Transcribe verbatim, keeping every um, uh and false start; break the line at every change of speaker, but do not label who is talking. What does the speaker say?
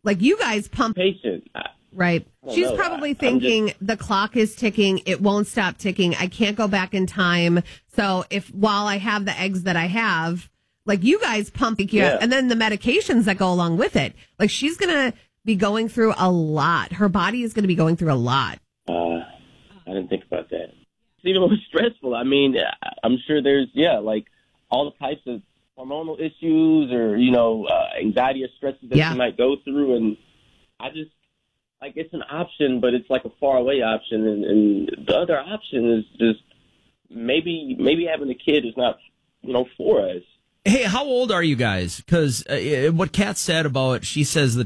Like you guys pump.
Patient. I,
Right. She's
know.
probably
I,
thinking
just,
the clock is ticking. It won't stop ticking. I can't go back in time. So if while I have the eggs that I have, like you guys pump, you
yeah.
and then the medications that go along with it. Like she's going to be going through a lot. Her body is going to be going through a lot.
Uh, I didn't think about that. It's even more stressful. I mean, I'm sure there's, yeah, like all the types of hormonal issues or, you know, uh, anxiety or stresses that
yeah.
you might go through. And I just, like, it's an option, but it's like a far away option. And, and the other option is just maybe, maybe having a kid is not, you know, for us.
Hey, how old are you guys? Because uh, what Kat said about, she says the